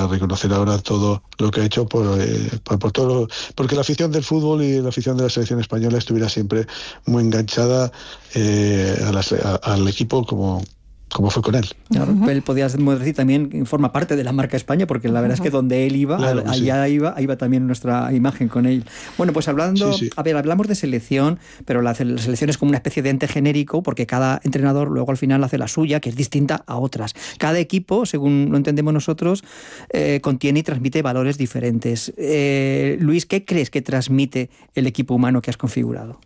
reconocer ahora todo lo que ha hecho por todo, porque la afición del fútbol y la afición de la selección española estuviera siempre muy enganchada al equipo como fue con él. Claro, él podías decir también forma parte de la marca España, porque la verdad es que donde él iba, claro que allá sí. iba también nuestra imagen con él. Bueno, pues hablando, Sí. a ver, hablamos de selección, pero la selección es como una especie de ente genérico, porque cada entrenador luego al final hace la suya, que es distinta a otras. Cada equipo, según lo entendemos nosotros, contiene y transmite valores diferentes. Luis, ¿qué crees que transmite el equipo humano que has configurado?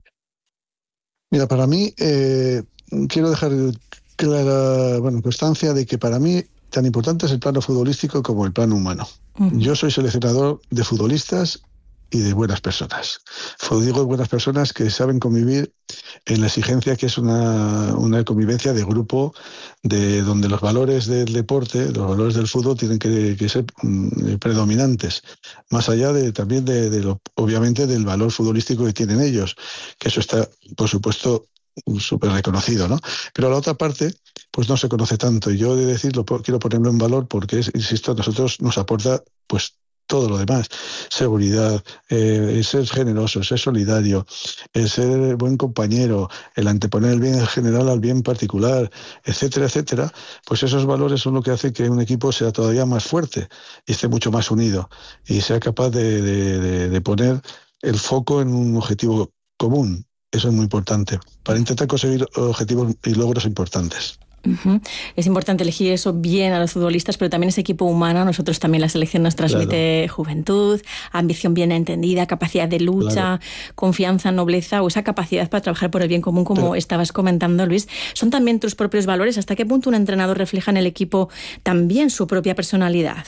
Mira, para mí, quiero dejar clara, constancia de que para mí tan importante es el plano futbolístico como el plano humano. Yo soy seleccionador de futbolistas y de buenas personas. Digo buenas personas que saben convivir en la exigencia que es una convivencia de grupo, donde los valores del deporte, los valores del fútbol tienen que ser predominantes, más allá también obviamente del valor futbolístico que tienen ellos, que eso está, por supuesto, súper reconocido, ¿no? Pero a la otra parte, pues no se conoce tanto. Y yo, de decirlo, quiero ponerlo en valor porque, insisto, a nosotros nos aporta, pues, todo lo demás: seguridad, ser generoso, ser solidario, ser buen compañero, el anteponer el bien general al bien particular, etcétera, etcétera. Pues esos valores son lo que hace que un equipo sea todavía más fuerte y esté mucho más unido y sea capaz de poner el foco en un objetivo común. Eso es muy importante para intentar conseguir objetivos y logros importantes. Es importante elegir eso bien a los futbolistas, pero también ese equipo humano. Nosotros también, la selección nos transmite juventud, ambición bien entendida, capacidad de lucha, confianza, nobleza, o esa capacidad para trabajar por el bien común, como estabas comentando, Luis. ¿Son también tus propios valores? ¿Hasta qué punto un entrenador refleja en el equipo también su propia personalidad?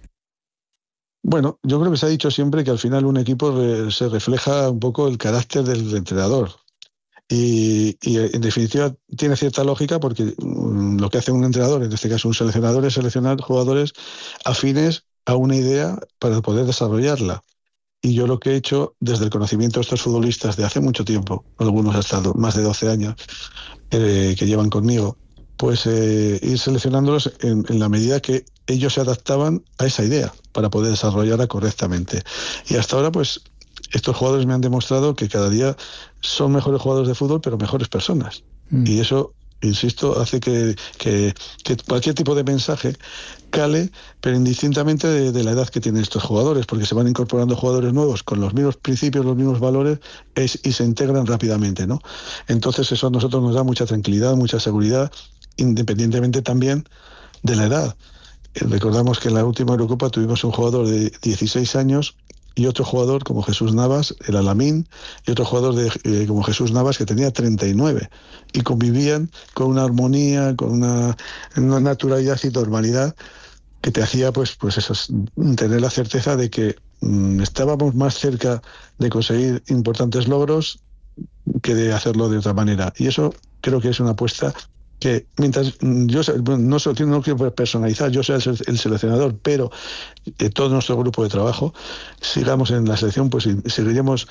Bueno, yo creo que se ha dicho siempre que al final un equipo se refleja un poco el carácter del entrenador. Y en definitiva tiene cierta lógica, porque lo que hace un entrenador, en este caso un seleccionador, es seleccionar jugadores afines a una idea para poder desarrollarla. Y yo lo que he hecho desde el conocimiento de estos futbolistas de hace mucho tiempo, algunos hasta más de 12 años que llevan conmigo, pues ir seleccionándolos en la medida que ellos se adaptaban a esa idea para poder desarrollarla correctamente. Y hasta ahora, pues, estos jugadores me han demostrado que cada día son mejores jugadores de fútbol, pero mejores personas. Y eso, insisto, hace que cualquier tipo de mensaje cale, pero indistintamente de la edad que tienen estos jugadores, porque se van incorporando jugadores nuevos con los mismos principios, los mismos valores, y se integran rápidamente, ¿no? Entonces eso a nosotros nos da mucha tranquilidad, mucha seguridad, independientemente también de la edad. Recordamos que en la última Eurocopa tuvimos un jugador de 16 años y otro jugador como Jesús Navas, el Alamín, y otro jugador como Jesús Navas que tenía 39, y convivían con una armonía, con una naturalidad y normalidad que te hacía pues eso, tener la certeza de que estábamos más cerca de conseguir importantes logros que de hacerlo de otra manera. Y eso creo que es una apuesta que, mientras yo no quiero personalizar, yo sea el seleccionador, pero todo nuestro grupo de trabajo sigamos en la selección, pues seguiremos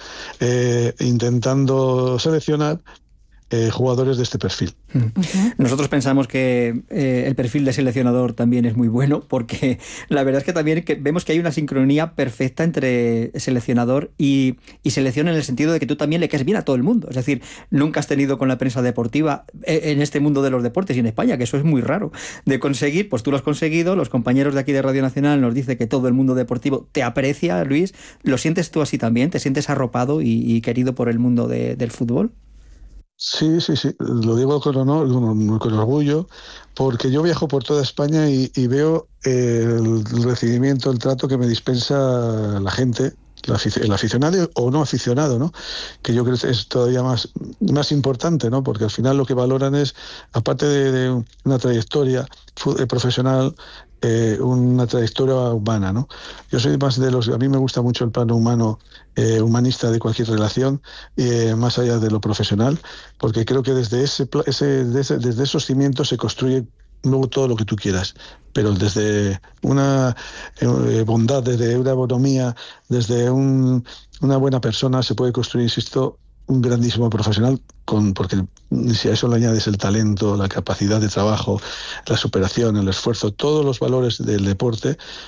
intentando seleccionar jugadores de este perfil. Nosotros pensamos que el perfil de seleccionador también es muy bueno, porque la verdad es que también vemos que hay una sincronía perfecta entre seleccionador y selección, en el sentido de que tú también le caes bien a todo el mundo. Es decir, nunca has tenido con la prensa deportiva en este mundo de los deportes y en España, que eso es muy raro de conseguir, pues tú lo has conseguido. Los compañeros de aquí de Radio Nacional nos dicen que todo el mundo deportivo te aprecia, Luis. ¿Lo sientes tú así también? ¿Te sientes arropado y querido por el mundo del fútbol? Sí, lo digo con honor, con orgullo, porque yo viajo por toda España y veo el recibimiento, el trato que me dispensa la gente, el aficionado o no aficionado, ¿no? Que yo creo que es todavía más importante, ¿no? Porque al final lo que valoran es, aparte de una trayectoria profesional, una trayectoria humana, ¿no? Yo soy más a mí me gusta mucho el plano humano, humanista de cualquier relación, más allá de lo profesional, porque creo que desde esos cimientos se construye luego todo lo que tú quieras, pero desde una bondad, desde una bonomía, desde una buena persona se puede construir, insisto, un grandísimo profesional, porque si a eso le añades el talento, la capacidad de trabajo, la superación, el esfuerzo, todos los valores del deporte,